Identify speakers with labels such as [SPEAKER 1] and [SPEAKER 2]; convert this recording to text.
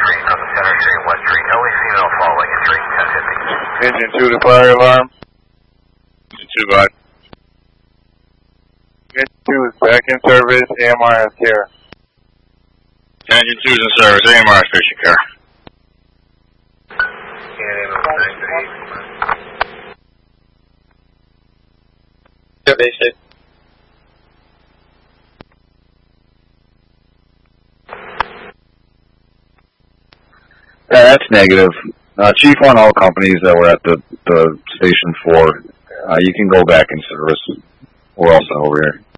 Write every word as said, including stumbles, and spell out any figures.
[SPEAKER 1] Street from the Center Street and West Street. Only female following entry, ten fifty.
[SPEAKER 2] Engine two to fire alarm. Engine two, bud. Engine two is back in service, A M R is here.
[SPEAKER 3] Engine two is in service, A M R station care.
[SPEAKER 4] Yeah, basic.
[SPEAKER 5] Yeah, that's negative. Uh, Chief on all companies that were at the, the station four, uh, you can go back in service. We're all set over here.